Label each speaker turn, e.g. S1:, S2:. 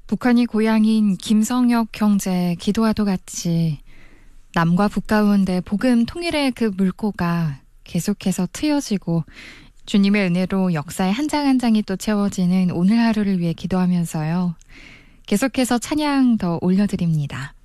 S1: 북한이 고향인 김성혁 형제 기도와도 같이 남과 북 가운데 복음 통일의 그 물꼬가 계속해서 트여지고 주님의 은혜로 역사의 한 장 한 장이 또 채워지는 오늘 하루를 위해 기도하면서요. 계속해서 찬양 더 올려드립니다.